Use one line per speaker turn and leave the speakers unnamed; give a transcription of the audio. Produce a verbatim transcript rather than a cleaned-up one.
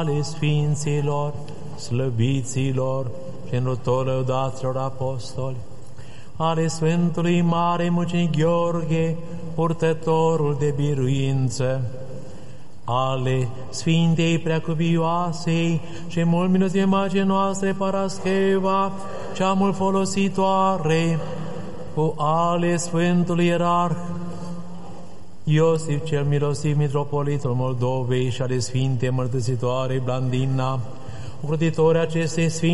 ale Sfinților, slăbiților și înrotor lăudaților apostoli, ale Sfântului Mare Mucenic Gheorghe, purtătorul de biruință, ale Sfintei Preacuvioasei și mult miluție Magie noastre Parascheva, cea mult folositoare, cu ale Sfântului Ierarh Iosif cel milosiv, mitropolitul Moldovei, și ale Sfinte Mărturisitoare Blandina, ocrotitori acestei sfinte